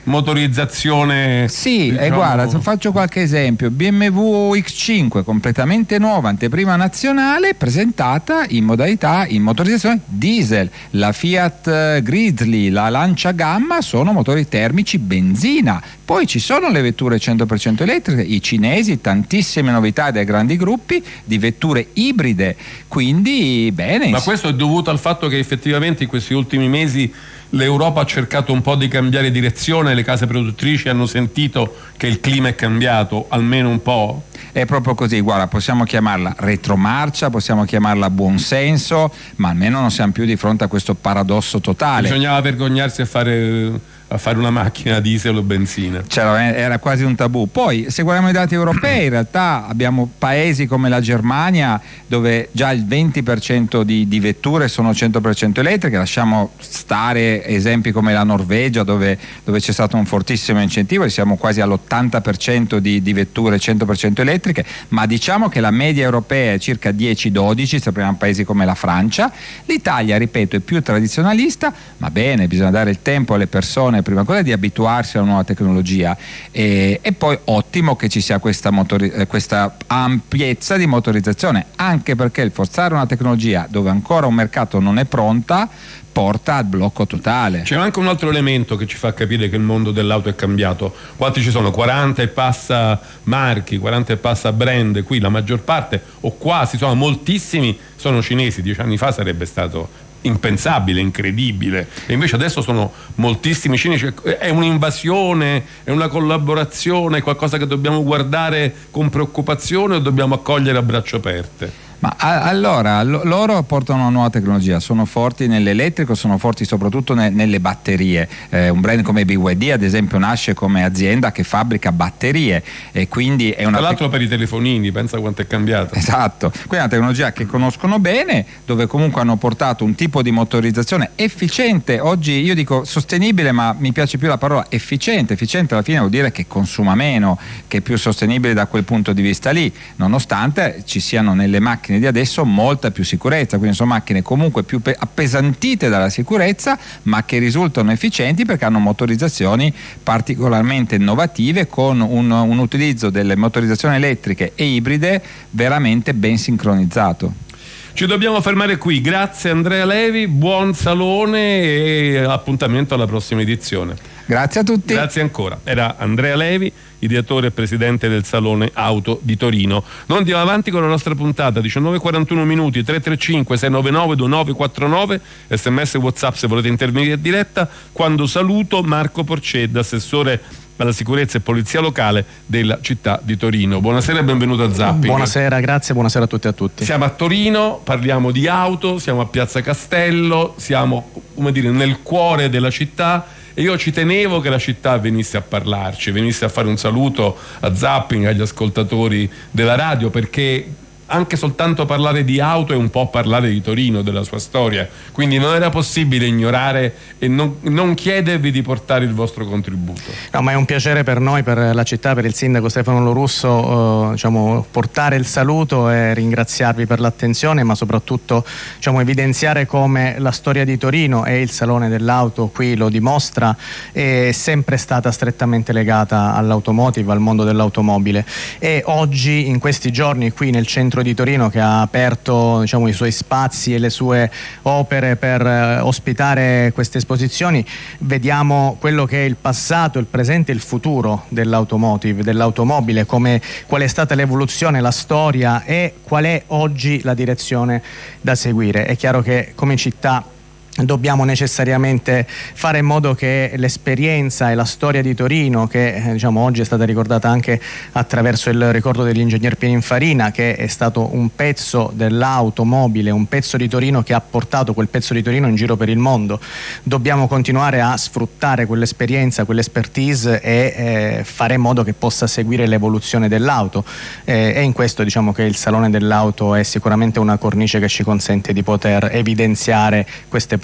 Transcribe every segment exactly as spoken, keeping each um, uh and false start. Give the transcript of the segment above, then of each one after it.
motorizzazione. Sì, diciamo... e guarda, faccio qualche esempio. B M W X cinque completamente nuova, anteprima nazionale, presentata in modalità in motorizzazione diesel. La Fiat Grizzly, la Lancia Gamma sono motori termici benzina. Poi ci sono le vetture cento per cento elettriche, i cinesi, tantissime novità dai grandi gruppi di vetture ibride, quindi bene. Ma questo è dovuto al fatto che effettivamente in questi ultimi mesi l'Europa ha cercato un po' di cambiare direzione, le case produttrici hanno sentito che il clima è cambiato, almeno un po'? È proprio così, guarda, possiamo chiamarla retromarcia, possiamo chiamarla buonsenso, ma almeno non siamo più di fronte a questo paradosso totale. Bisognava vergognarsi a fare... a fare una macchina diesel o benzina. C'era, era quasi un tabù. Poi se guardiamo i dati europei, in realtà abbiamo paesi come la Germania dove già il venti per cento di, di vetture sono cento per cento elettriche. Lasciamo stare esempi come la Norvegia dove, dove c'è stato un fortissimo incentivo e siamo quasi all'ottanta per cento di, di vetture cento per cento elettriche, ma diciamo che la media europea è circa dieci dodici, se prendiamo paesi come la Francia. L'Italia, ripeto, è più tradizionalista, ma bene, bisogna dare il tempo alle persone prima cosa di abituarsi alla nuova tecnologia e, e poi ottimo che ci sia questa, motori, eh, questa ampiezza di motorizzazione, anche perché il forzare una tecnologia dove ancora un mercato non è pronta porta al blocco totale. C'è anche un altro elemento che ci fa capire che il mondo dell'auto è cambiato. Quanti ci sono? quaranta e passa marchi, quaranta e passa brand, qui la maggior parte o quasi, sono moltissimi sono cinesi. Dieci anni fa sarebbe stato impensabile, incredibile, e invece adesso sono moltissimi cinesi. È un'invasione, è una collaborazione, è qualcosa che dobbiamo guardare con preoccupazione o dobbiamo accogliere a braccia aperte? Ma a, allora lo, loro portano una nuova tecnologia, sono forti nell'elettrico, sono forti soprattutto ne, nelle batterie. Eh, un brand come B Y D ad esempio nasce come azienda che fabbrica batterie e quindi è una tra l'altro tec- per i telefonini, pensa quanto è cambiato. Esatto, quindi è una tecnologia che conoscono bene, dove comunque hanno portato un tipo di motorizzazione efficiente. Oggi io dico sostenibile, ma mi piace più la parola efficiente. Efficiente alla fine vuol dire che consuma meno, che è più sostenibile da quel punto di vista lì, nonostante ci siano nelle macchine di adesso molta più sicurezza, quindi sono macchine comunque più pe- appesantite dalla sicurezza, ma che risultano efficienti perché hanno motorizzazioni particolarmente innovative, con un, un utilizzo delle motorizzazioni elettriche e ibride veramente ben sincronizzato. Ci dobbiamo fermare qui, grazie Andrea Levi, buon salone e appuntamento alla prossima edizione. Grazie a tutti. Grazie ancora. Era Andrea Levi, ideatore e presidente del Salone Auto di Torino. Noi andiamo avanti con la nostra puntata, diciannove e quarantuno minuti, tre tre cinque sei nove nove due nove quattro nove, sms e WhatsApp se volete intervenire in diretta, quando saluto Marco Porcedda, assessore alla sicurezza e polizia locale della città di Torino. Buonasera e benvenuto a Zapping. Buonasera, grazie, buonasera a tutti e a tutti. Siamo a Torino, parliamo di auto, siamo a Piazza Castello, siamo, come dire, nel cuore della città e io ci tenevo che la città venisse a parlarci, venisse a fare un saluto a Zapping, agli ascoltatori della radio, perché anche soltanto parlare di auto è un po' parlare di Torino, della sua storia, quindi non era possibile ignorare e non, non chiedervi di portare il vostro contributo. No, ma è un piacere per noi, per la città, per il sindaco Stefano Lorusso, eh, diciamo, portare il saluto e ringraziarvi per l'attenzione, ma soprattutto, diciamo, evidenziare come la storia di Torino e il Salone dell'Auto qui lo dimostra, è sempre stata strettamente legata all'automotive, al mondo dell'automobile, e oggi in questi giorni qui nel centro di Torino, che ha aperto, diciamo, i suoi spazi e le sue opere per eh, ospitare queste esposizioni, vediamo quello che è il passato, il presente e il futuro dell'automotive, dell'automobile, come qual è stata l'evoluzione, la storia e qual è oggi la direzione da seguire. È chiaro che come città dobbiamo necessariamente fare in modo che l'esperienza e la storia di Torino, che eh, diciamo oggi è stata ricordata anche attraverso il ricordo dell'ingegner Pininfarina, che è stato un pezzo dell'automobile, un pezzo di Torino che ha portato quel pezzo di Torino in giro per il mondo, dobbiamo continuare a sfruttare quell'esperienza, quell'expertise e eh, fare in modo che possa seguire l'evoluzione dell'auto, eh, e in questo diciamo che il Salone dell'Auto è sicuramente una cornice che ci consente di poter evidenziare queste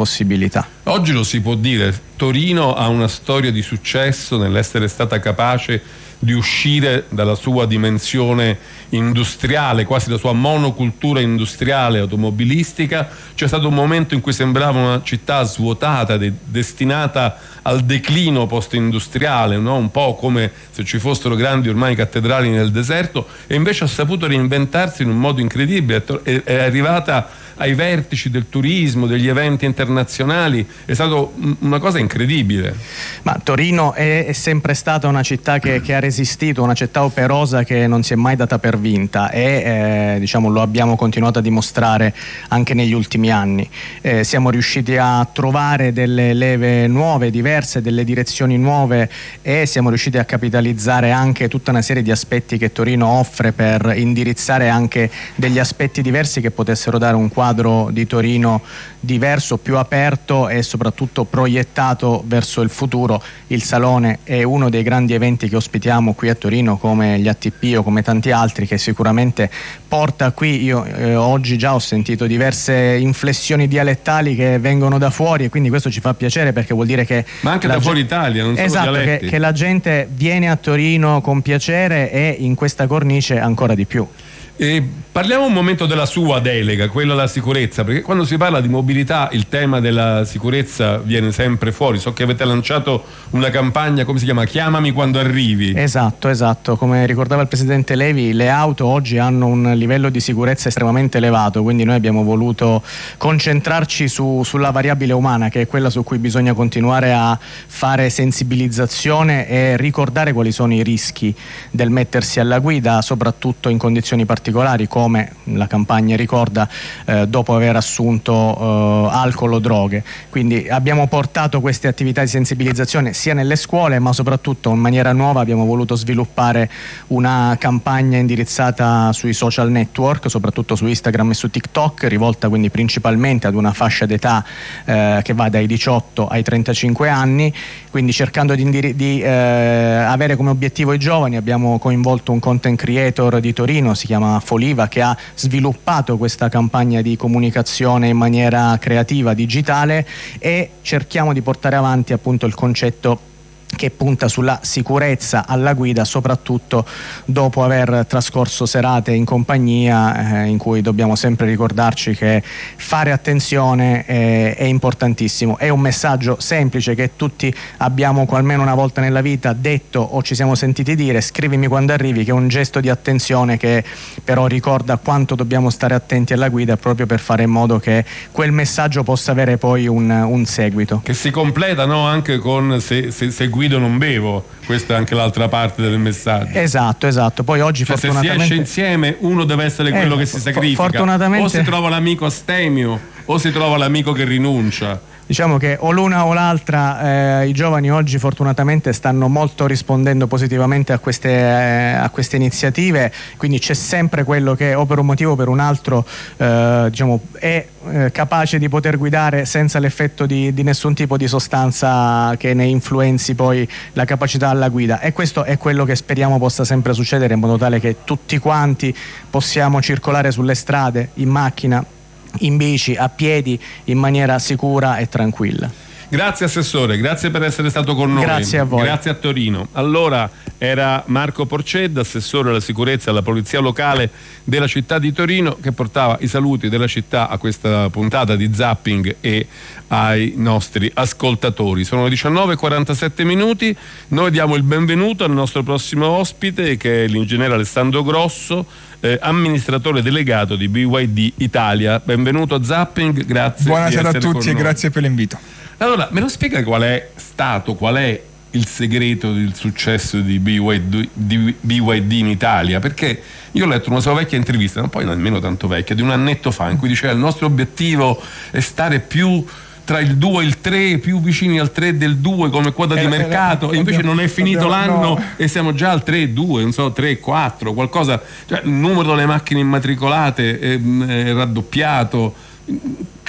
possibilità. Oggi lo si può dire, Torino ha una storia di successo nell'essere stata capace di uscire dalla sua dimensione industriale, quasi la sua monocultura industriale automobilistica. C'è stato un momento in cui sembrava una città svuotata, de- destinata al declino post-industriale, no? Un po' come se ci fossero grandi ormai cattedrali nel deserto, e invece ha saputo reinventarsi in un modo incredibile, è, è arrivata ai vertici del turismo, degli eventi internazionali, è stata una cosa incredibile. Ma Torino è, è sempre stata una città che, che ha resistito, una città operosa che non si è mai data per vinta, e eh, diciamo lo abbiamo continuato a dimostrare anche negli ultimi anni. Eh, siamo riusciti a trovare delle leve nuove, diverse, delle direzioni nuove, e siamo riusciti a capitalizzare anche tutta una serie di aspetti che Torino offre per indirizzare anche degli aspetti diversi che potessero dare un quadro di Torino diverso, più aperto e soprattutto proiettato verso il futuro. Il Salone è uno dei grandi eventi che ospitiamo qui a Torino, come gli A T P o come tanti altri, che sicuramente porta qui, io eh, oggi già ho sentito diverse inflessioni dialettali che vengono da fuori, e quindi questo ci fa piacere, perché vuol dire che ma anche da fuori Italia, non solo esatto, dialetti. Che, che la gente viene a Torino con piacere, e in questa cornice ancora di più. E parliamo un momento della sua delega, quella della sicurezza, perché quando si parla di mobilità il tema della sicurezza viene sempre fuori. So che avete lanciato una campagna, come si chiama? Chiamami quando arrivi. Esatto, esatto. Come ricordava il Presidente Levi, le auto oggi hanno un livello di sicurezza estremamente elevato, quindi noi abbiamo voluto concentrarci su, sulla variabile umana, che è quella su cui bisogna continuare a fare sensibilizzazione e ricordare quali sono i rischi del mettersi alla guida, soprattutto in condizioni particolari, come la campagna ricorda, eh, dopo aver assunto eh, alcol o droghe. Quindi abbiamo portato queste attività di sensibilizzazione sia nelle scuole, ma soprattutto in maniera nuova abbiamo voluto sviluppare una campagna indirizzata sui social network, soprattutto su Instagram e su TikTok, rivolta quindi principalmente ad una fascia d'età eh, che va dai diciotto ai trentacinque anni, quindi cercando di, indiri- di eh, avere come obiettivo i giovani. Abbiamo coinvolto un content creator di Torino, si chiama Foliva, che ha sviluppato questa campagna di comunicazione in maniera creativa, digitale, e cerchiamo di portare avanti appunto il concetto che punta sulla sicurezza alla guida, soprattutto dopo aver trascorso serate in compagnia, eh, in cui dobbiamo sempre ricordarci che fare attenzione è, è importantissimo. È un messaggio semplice che tutti abbiamo almeno una volta nella vita detto o ci siamo sentiti dire: scrivimi quando arrivi, che è un gesto di attenzione che però ricorda quanto dobbiamo stare attenti alla guida, proprio per fare in modo che quel messaggio possa avere poi un, un seguito. Che si completa, no? Anche con se, se, se guido non bevo, questa è anche l'altra parte del messaggio. Esatto, esatto. Poi oggi cioè, fortunatamente se si esce insieme uno deve essere quello eh, che si sacrifica. Fortunatamente... o si trova l'amico astemio o si trova l'amico che rinuncia. Diciamo che o l'una o l'altra, eh, i giovani oggi fortunatamente stanno molto rispondendo positivamente a queste, eh, a queste iniziative, quindi c'è sempre quello che o per un motivo o per un altro eh, diciamo, è eh, capace di poter guidare senza l'effetto di, di nessun tipo di sostanza che ne influenzi poi la capacità alla guida, e questo è quello che speriamo possa sempre succedere, in modo tale che tutti quanti possiamo circolare sulle strade, in macchina, in bici, a piedi, in maniera sicura e tranquilla. Grazie Assessore, grazie per essere stato con noi. Grazie a voi. Grazie a Torino. Allora, era Marco Porcedda, Assessore alla Sicurezza e alla Polizia Locale della città di Torino, che portava i saluti della città a questa puntata di Zapping e ai nostri ascoltatori. Sono le diciannove e quarantasette minuti, noi diamo il benvenuto al nostro prossimo ospite, che è l'ingegnere Alessandro Grosso, Eh, amministratore delegato di B Y D Italia. Benvenuto a Zapping, grazie. Buonasera a tutti e grazie per l'invito. Allora, me lo spiega qual è stato, qual è il segreto del successo di B Y D, di B Y D in Italia? Perché io ho letto una sua vecchia intervista, non poi nemmeno tanto vecchia, di un annetto fa, in cui diceva: il nostro obiettivo è stare più tra il due e il tre, più vicini al tre del due come quota di mercato, e invece non è finito l'anno e siamo già al tre due, non so, tre quattro, qualcosa, cioè il numero delle macchine immatricolate è, è raddoppiato.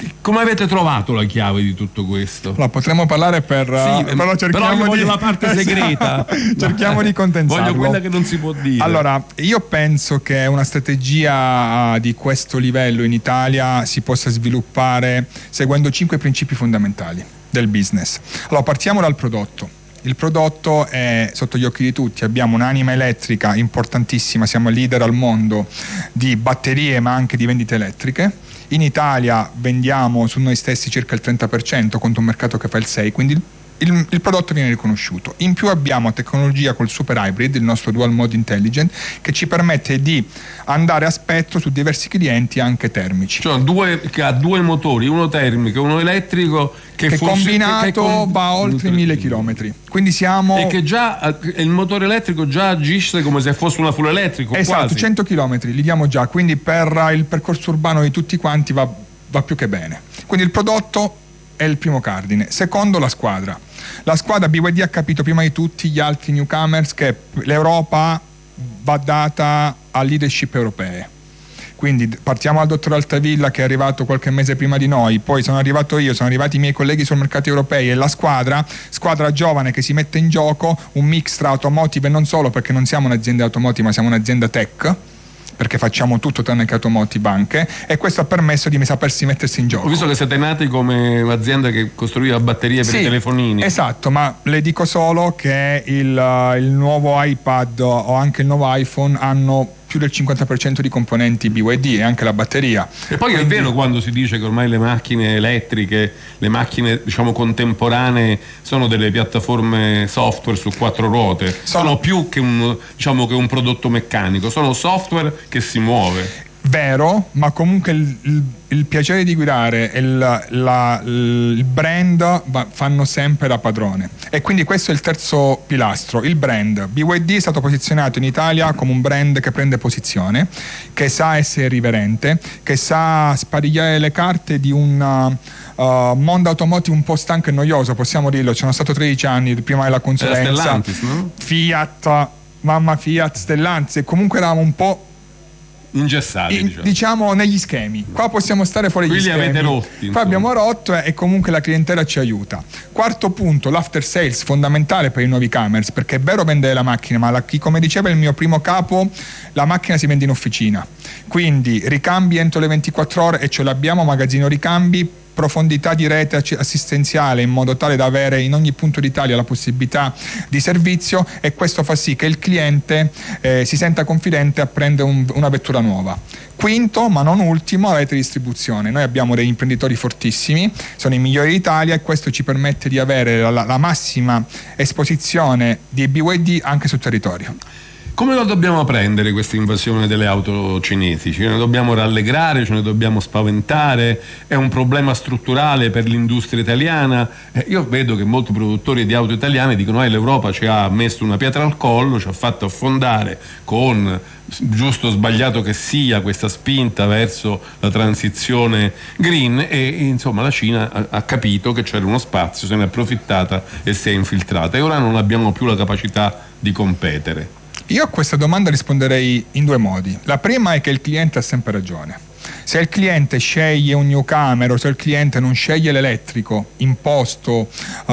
Come avete trovato la chiave di tutto questo? Allora, potremmo parlare per... Sì, uh, però cerchiamo però io voglio di... la parte segreta. cerchiamo di condensarlo. Voglio quella che non si può dire. Allora, io penso che una strategia di questo livello in Italia si possa sviluppare seguendo cinque principi fondamentali del business. Allora, partiamo dal prodotto. Il prodotto è sotto gli occhi di tutti, abbiamo un'anima elettrica importantissima, siamo leader al mondo di batterie ma anche di vendite elettriche. In Italia vendiamo su noi stessi circa il trenta per cento contro un mercato che fa il sei per cento, quindi il, il prodotto viene riconosciuto. In più abbiamo tecnologia col Super Hybrid, il nostro Dual Mode Intelligent, che ci permette di andare a spettro su diversi clienti anche termici. Cioè due, che ha due motori, uno termico e uno elettrico, che, che funziona, combinato che com- va oltre mille chilometri. Quindi siamo... E che già il motore elettrico già agisce come se fosse una full elettrico. Esatto, quasi. cento chilometri li diamo già, quindi per il percorso urbano di tutti quanti va, va più che bene. Quindi il prodotto è il primo cardine. Secondo, la squadra. La squadra B Y D ha capito prima di tutti gli altri newcomers che l'Europa va data a leadership europee. Quindi partiamo dal dottor Altavilla, che è arrivato qualche mese prima di noi, poi sono arrivato io, sono arrivati i miei colleghi sui mercati europei e la squadra, squadra giovane che si mette in gioco un mix tra automotive e non solo, perché non siamo un'azienda automotive ma siamo un'azienda tech, perché facciamo tutto tranne che automotive anche, e questo ha permesso di sapersi mettersi in gioco. Ho visto che siete nati come azienda che costruiva batterie per sì, i telefonini. Esatto, ma le dico solo che il, il nuovo iPad o anche il nuovo iPhone hanno più del cinquanta per cento di componenti B Y D e anche la batteria. E poi Quindi... è vero quando si dice che ormai le macchine elettriche, le macchine diciamo contemporanee sono delle piattaforme software su quattro ruote, sono, sono più che un, diciamo, che un prodotto meccanico, sono software che si muove. Vero, ma comunque il, il, il piacere di guidare e il, la, il brand va, fanno sempre da padrone, e quindi questo è il terzo pilastro, il brand. B Y D è stato posizionato in Italia come un brand che prende posizione, che sa essere riverente, che sa sparigliare le carte di un uh, mondo automotive un po' stanco e noioso, possiamo dirlo. Ci sono stato tredici anni prima della consulenza. Stellantis, no? Fiat, mamma Fiat, Stellantis, e comunque eravamo un po' ingessati, in, diciamo. diciamo negli schemi. Qua possiamo stare fuori Qui gli li schemi. avete rotti, Qua abbiamo rotto e, e comunque la clientela ci aiuta. Quarto punto, l'after sales, fondamentale per i nuovi commerce, perché è vero vendere la macchina, ma la, come diceva il mio primo capo, la macchina si vende in officina, quindi ricambi entro le ventiquattro ore, e ce l'abbiamo, magazzino ricambi, profondità di rete assistenziale, in modo tale da avere in ogni punto d'Italia la possibilità di servizio, e questo fa sì che il cliente eh, si senta confidente a prendere un, una vettura nuova. Quinto, ma non ultimo, la rete di distribuzione. Noi abbiamo degli imprenditori fortissimi, sono i migliori d'Italia, e questo ci permette di avere la, la massima esposizione di B Y D anche sul territorio. Come la dobbiamo prendere questa invasione delle auto cinesi? Ce ne dobbiamo rallegrare, ce ne dobbiamo spaventare? È un problema strutturale per l'industria italiana? Eh, io vedo che molti produttori di auto italiane dicono: eh, l'Europa ci ha messo una pietra al collo, ci ha fatto affondare con, giusto o sbagliato che sia, questa spinta verso la transizione green, e insomma la Cina ha, ha capito che c'era uno spazio, se ne è approfittata e si è infiltrata, e ora non abbiamo più la capacità di competere. Io a questa domanda risponderei in due modi. La prima è che il cliente ha sempre ragione. Se il cliente sceglie un newcomer, o se il cliente non sceglie l'elettrico imposto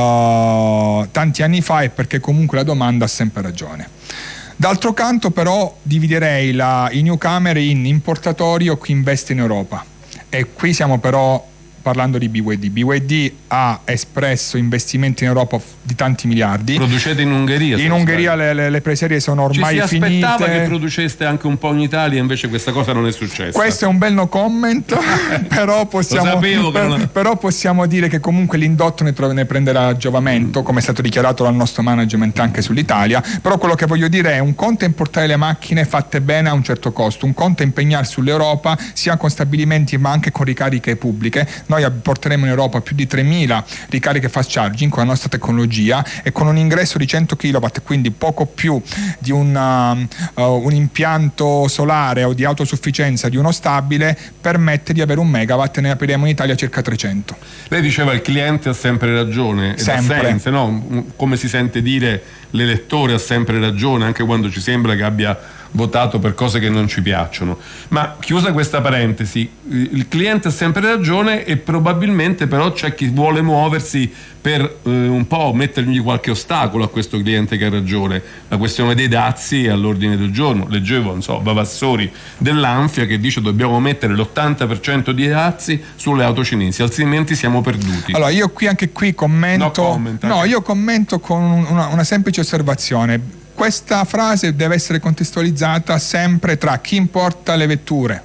uh, tanti anni fa, è perché comunque la domanda ha sempre ragione. D'altro canto però dividerei la, i newcomer in importatori o chi investe in Europa, e qui siamo però parlando di B Y D. B Y D ha espresso investimenti in Europa di tanti miliardi. Producete in Ungheria? In Ungheria le, le, le preserie sono ormai finite. Ci si aspettava finite. Che produceste anche un po' in Italia, invece questa cosa non è successa. Questo è un bel no comment, però possiamo, per, non... però possiamo dire che comunque l'indotto ne, ne prenderà giovamento, come è stato dichiarato dal nostro management anche sull'Italia. Però quello che voglio dire è: un conto è importare le macchine fatte bene a un certo costo, un conto è impegnarsi sull'Europa sia con stabilimenti ma anche con ricariche pubbliche. Noi porteremo in Europa più di tremila ricariche fast charging con la nostra tecnologia, e con un ingresso di cento chilowatt, quindi poco più di una, uh, un impianto solare o di autosufficienza di uno stabile, permette di avere un megawatt, e ne apriremo in Italia circa trecento. Lei diceva il cliente ha sempre ragione, ed sempre. ha senso, no? Come si sente dire, l'elettore ha sempre ragione, anche quando ci sembra che abbia votato per cose che non ci piacciono. Ma chiusa questa parentesi, il cliente ha sempre ragione e probabilmente però c'è chi vuole muoversi per eh, un po' mettergli qualche ostacolo a questo cliente che ha ragione. La questione dei dazi è all'ordine del giorno. Leggevo, non so, Bavassori dell'Anfia che dice dobbiamo mettere l'ottanta per cento di dazi sulle auto cinesi, altrimenti siamo perduti. Allora io qui anche qui commento, no, comment, no io commento con una, una semplice osservazione. Questa frase deve essere contestualizzata sempre tra chi importa le vetture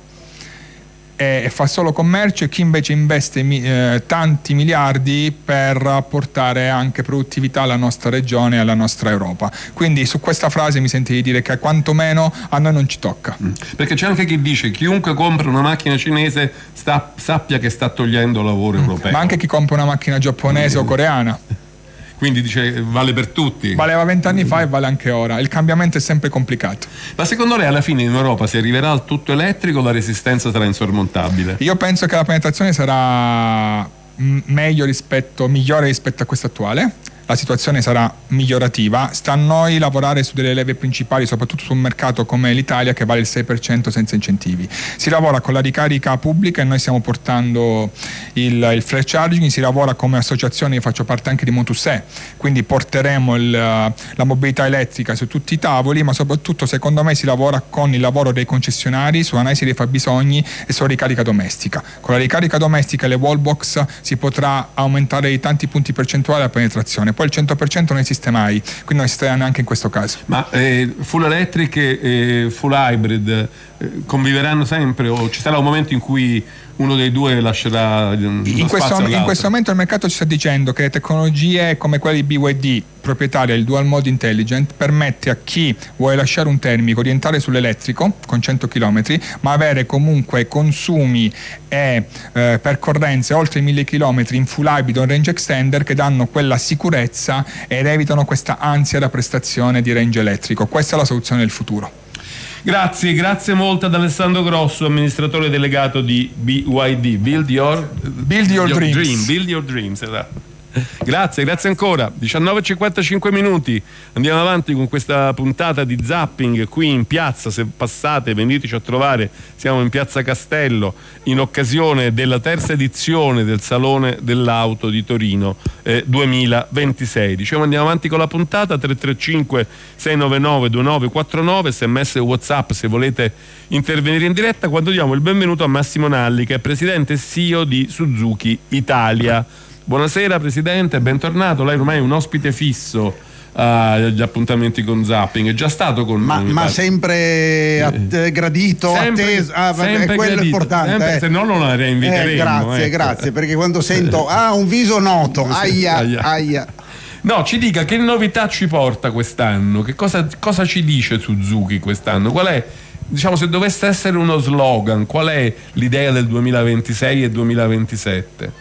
e, e fa solo commercio e chi invece investe mi, eh, tanti miliardi per portare anche produttività alla nostra regione e alla nostra Europa. Quindi su questa frase mi sento di dire che quantomeno a noi non ci tocca. Mm. Perché c'è anche chi dice chiunque compra una macchina cinese sta, sappia che sta togliendo lavoro mm. europeo. Ma anche chi compra una macchina giapponese mm. o coreana. Quindi dice vale per tutti. Valeva vent'anni fa e vale anche ora. Il cambiamento è sempre complicato. Ma secondo lei alla fine in Europa si arriverà al tutto elettrico o la resistenza sarà insormontabile? Io penso che la penetrazione sarà meglio rispetto, migliore rispetto a questa attuale. La situazione sarà migliorativa. Sta a noi lavorare su delle leve principali, soprattutto su un mercato come l'Italia che vale il sei per cento senza incentivi. Si lavora con la ricarica pubblica e noi stiamo portando il, il flash charging, si lavora come associazione, io faccio parte anche di Motus-E, quindi porteremo il, la mobilità elettrica su tutti i tavoli, ma soprattutto secondo me si lavora con il lavoro dei concessionari sull'analisi dei fabbisogni e sulla ricarica domestica. Con la ricarica domestica e le wallbox si potrà aumentare di tanti punti percentuali la penetrazione. Poi il cento per cento non esiste mai, quindi non esiste neanche in questo caso. Ma eh, full electric e full hybrid eh, conviveranno sempre o ci sarà un momento in cui uno dei due lascerà in questo, in questo momento il mercato ci sta dicendo che le tecnologie come quelle di B Y D proprietaria del dual mode intelligent permette a chi vuole lasciare un termico di entrare sull'elettrico con cento chilometri ma avere comunque consumi e eh, percorrenze oltre i mille chilometri in full hybrid o range extender che danno quella sicurezza ed evitano questa ansia da prestazione di range elettrico. Questa è la soluzione del futuro. Grazie, grazie molto ad Alessandro Grosso, amministratore delegato di B Y D. Build your, Build your, your dreams. Dream, build your dreams, esatto. Grazie, grazie ancora. diciannove e cinquantacinque minuti. Andiamo avanti con questa puntata di Zapping qui in piazza. Se passate, veniteci a trovare. Siamo in Piazza Castello in occasione della terza edizione del Salone dell'Auto di Torino eh, duemilaventisei. Diciamo andiamo avanti con la puntata. Tre tre cinque sei nove nove due nove quattro nove, sms e WhatsApp se volete intervenire in diretta, quando diamo il benvenuto a Massimo Nalli, che è presidente e C E O di Suzuki Italia. Buonasera Presidente, bentornato. Lei ormai è un ospite fisso agli appuntamenti con Zapping, è già stato con ma, noi. Ma sempre att- gradito, sempre, atteso, ah, sempre è quello gradito, importante. sempre, eh. se no non la reinviteremo. Eh, grazie, ecco. grazie, perché quando sento ah un viso noto, aia, aia. aia. No, ci dica che novità ci porta quest'anno, che cosa, cosa ci dice Suzuki quest'anno, qual è, diciamo, se dovesse essere uno slogan, qual è l'idea del duemilaventisei e duemilaventisette?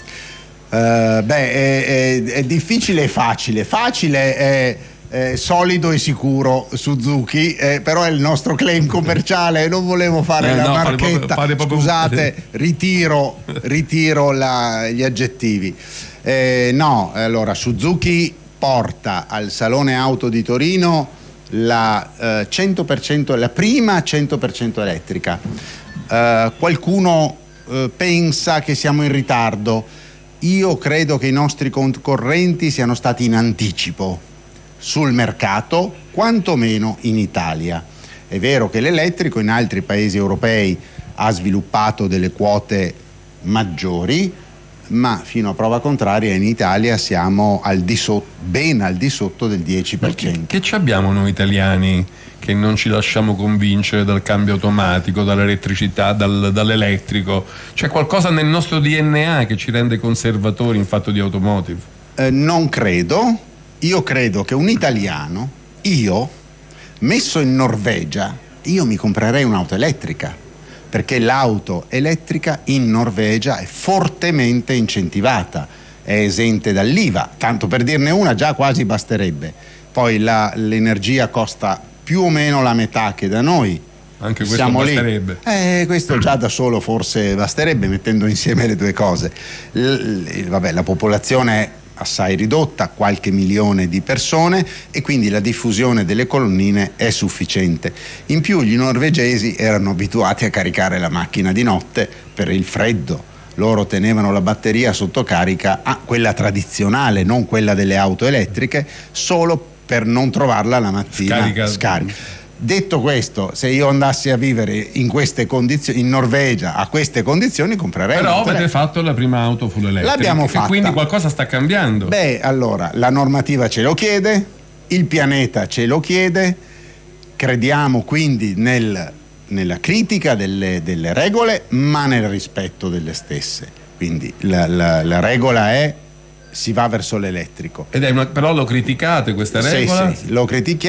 Uh, beh, è, è, è difficile e facile. Facile è, è solido e sicuro Suzuki, eh, però è il nostro claim commerciale. Non volevo fare eh, la no, marchetta. fare proprio, fare proprio... Scusate, ritiro, ritiro la, gli aggettivi. Eh, no, allora Suzuki porta al Salone Auto di Torino la eh, cento per cento, la prima cento per cento elettrica. Eh, qualcuno eh, pensa che siamo in ritardo. Io credo che i nostri concorrenti siano stati in anticipo sul mercato, quantomeno in Italia. È vero che l'elettrico in altri paesi europei ha sviluppato delle quote maggiori, ma fino a prova contraria in Italia siamo al di sotto, ben al di sotto del dieci per cento. Che, che ci abbiamo noi italiani che non ci lasciamo convincere dal cambio automatico, dall'elettricità, dal, dall'elettrico? C'è qualcosa nel nostro D N A che ci rende conservatori in fatto di automotive? Eh, non credo. Io credo che un italiano, io, messo in Norvegia, io mi comprerei un'auto elettrica, perché l'auto elettrica in Norvegia è fortemente incentivata, è esente dall'I V A, tanto per dirne una già quasi basterebbe. Poi la, l'energia costa più o meno la metà che da noi. Anche questo Siamo basterebbe. Lì. Eh, questo già da solo forse basterebbe, mettendo insieme le due cose. L- l- vabbè, la popolazione assai ridotta, qualche milione di persone, e quindi la diffusione delle colonnine è sufficiente. In più gli norvegesi erano abituati a caricare la macchina di notte per il freddo. Loro tenevano la batteria sotto carica, ah, quella tradizionale, non quella delle auto elettriche, solo per non trovarla la mattina Scarica. scarica. Detto questo, se io andassi a vivere in queste condizioni, in Norvegia, a queste condizioni, comprerei Però un'auto avete elettrica. fatto la prima auto full electric. L'abbiamo e fatta. quindi qualcosa sta cambiando. Beh, allora, la normativa ce lo chiede, il pianeta ce lo chiede, crediamo quindi nel, nella critica delle, delle regole, ma nel rispetto delle stesse. Quindi la, la, la regola è: si va verso l'elettrico. Ed è una, però lo criticate questa Sì, regola? sì, lo critichiamo.